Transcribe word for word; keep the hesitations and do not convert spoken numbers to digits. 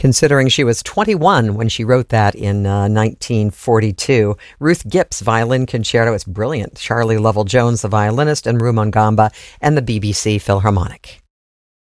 considering she was twenty-one when she wrote that in uh, nineteen forty-two. Ruth Gipp's violin concerto is brilliant. Charlie Lovell-Jones, the violinist, and Ru Mangamba and the B B C Philharmonic.